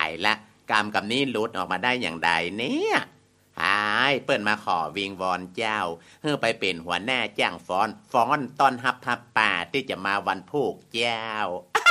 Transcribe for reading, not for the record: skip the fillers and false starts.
ายละกรรมกับนี้หลุดออกมาได้อย่างใดเนี่ยหายเปิ้นมาขอวิงวอนเจ้าเพื่อไปเป็นหัวหน้าจ้างฟ้อนต้อนรับทับป่าที่จะมาวันพูกเจ้า